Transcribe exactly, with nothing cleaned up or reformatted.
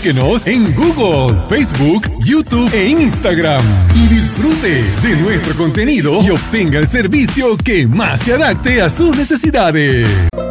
Búsquenos en Google, Facebook, YouTube e Instagram y disfrute de nuestro contenido y obtenga el servicio que más se adapte a sus necesidades.